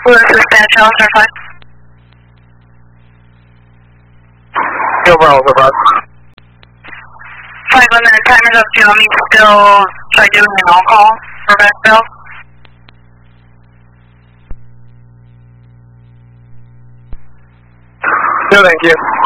Louis dispatch, Challenger 5. Yo, Bravo, so far. 5 minute time is up. Do you want me to still try doing an on-call for backfill? No, thank you.